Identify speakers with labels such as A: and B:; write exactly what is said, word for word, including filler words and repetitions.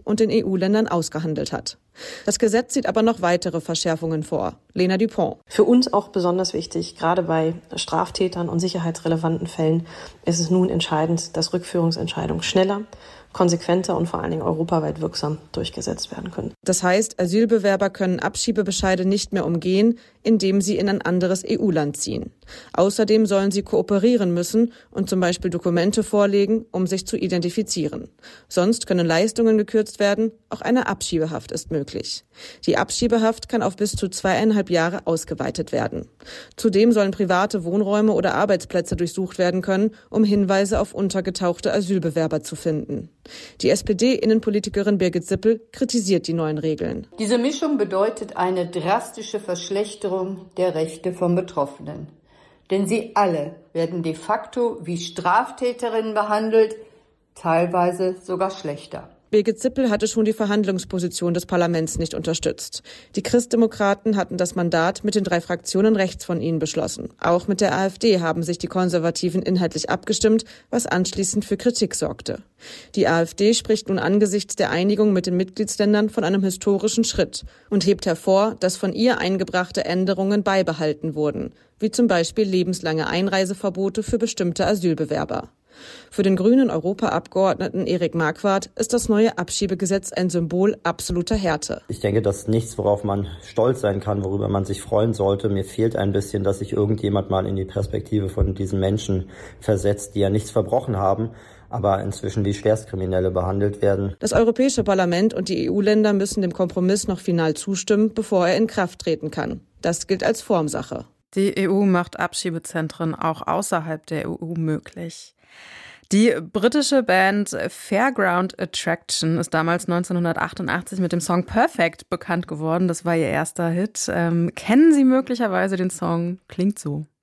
A: und den E U-Ländern ausgehandelt hat. Das Gesetz sieht aber noch weitere Verschärfungen vor. Lena Dupont.
B: Für uns auch besonders wichtig, gerade bei Straftätern und sicherheitsrelevanten Fällen, ist es nun entscheidend, dass Rückführungsentscheidungen schneller, konsequenter und vor allen Dingen europaweit wirksam durchgesetzt werden können.
A: Das heißt, Asylbewerber können Abschiebebescheide nicht mehr umgehen, indem sie in ein anderes E U-Land ziehen. Außerdem sollen sie kooperieren müssen und zum Beispiel Dokumente vorlegen, um sich zu identifizieren. Sonst können Leistungen gekürzt werden, auch eine Abschiebehaft ist möglich. Die Abschiebehaft kann auf bis zu zweieinhalb Jahre ausgeweitet werden. Zudem sollen private Wohnräume oder Arbeitsplätze durchsucht werden können, um Hinweise auf untergetauchte Asylbewerber zu finden. Die S P D-Innenpolitikerin Birgit Sippel kritisiert die neuen Regeln.
C: Diese Mischung bedeutet eine drastische Verschlechterung der Rechte von Betroffenen. Denn sie alle werden de facto wie Straftäterinnen behandelt, teilweise sogar schlechter.
A: Birgit Sippel hatte schon die Verhandlungsposition des Parlaments nicht unterstützt. Die Christdemokraten hatten das Mandat mit den drei Fraktionen rechts von ihnen beschlossen. Auch mit der AfD haben sich die Konservativen inhaltlich abgestimmt, was anschließend für Kritik sorgte. Die AfD spricht nun angesichts der Einigung mit den Mitgliedsländern von einem historischen Schritt und hebt hervor, dass von ihr eingebrachte Änderungen beibehalten wurden, wie zum Beispiel lebenslange Einreiseverbote für bestimmte Asylbewerber. Für den grünen Europaabgeordneten Erik Marquardt ist das neue Abschiebegesetz ein Symbol absoluter Härte.
D: Ich denke, das ist nichts, worauf man stolz sein kann, worüber man sich freuen sollte. Mir fehlt ein bisschen, dass sich irgendjemand mal in die Perspektive von diesen Menschen versetzt, die ja nichts verbrochen haben, aber inzwischen wie Schwerstkriminelle behandelt werden.
A: Das Europäische Parlament und die E U-Länder müssen dem Kompromiss noch final zustimmen, bevor er in Kraft treten kann. Das gilt als Formsache.
E: Die E U macht Abschiebezentren auch außerhalb der E U möglich. Die britische Band Fairground Attraction ist damals neunzehnhundertachtundachtzig mit dem Song Perfect bekannt geworden. Das war ihr erster Hit. Ähm, kennen Sie möglicherweise den Song? Klingt so.